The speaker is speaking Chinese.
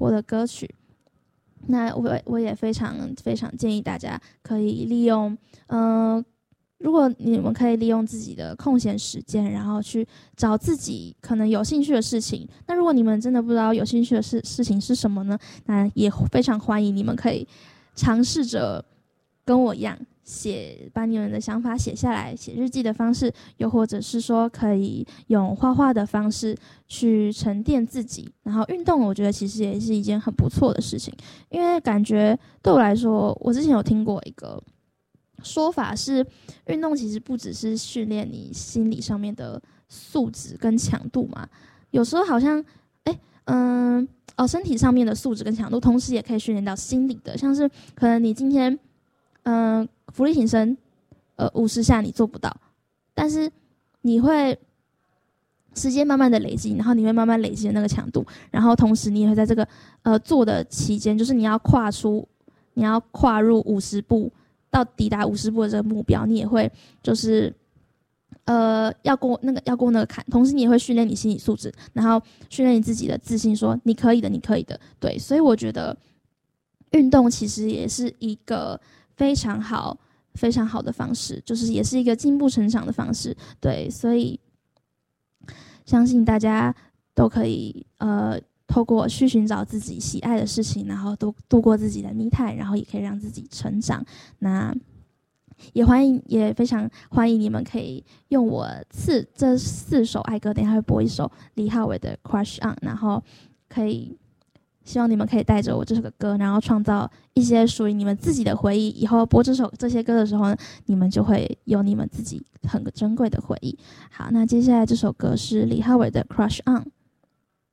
我的歌曲。那我也非常非常建议大家可以利用，如果你们可以利用自己的空闲时间，然后去找自己可能有兴趣的事情。那如果你们真的不知道有兴趣的事情是什么呢？那也非常欢迎你们可以尝试着跟我一样把你们的想法写下来，写日记的方式，又或者是说可以用画画的方式去沉淀自己。然后运动我觉得其实也是一件很不错的事情，因为感觉对我来说，我之前有听过一个说法是，运动其实不只是训练你心理上面的素质跟强度嘛，有时候好像身体上面的素质跟强度，同时也可以训练到心理的，像是可能你今天伏地挺身50下你做不到，但是你会时间慢慢的累积，然后你会慢慢累积的那个强度，然后同时你也会在这个做的期间，就是你要跨入50步到抵达50步的这个目标，你也会就是要过那个坎，同时你也会训练你心理素质，然后训练你自己的自信，说你可以的，你可以的。对，所以我觉得运动其实也是一个非常好的方式，就是也是一个进步成长的方式。对，所以相信大家都可以透过去寻找自己喜爱的事情，然后度过自己的me time，然后也可以让自己成长。那也非常欢迎你们可以用这4首爱歌，等一下会播一首李浩伟的 Crush On， 然后希望你们可以带着我这首歌，然后创造一些属于你们自己的回忆。以后播这些歌的时候呢，你们就会有你们自己很珍贵的回忆。好，那接下来这首歌是李浩伟的 Crush On。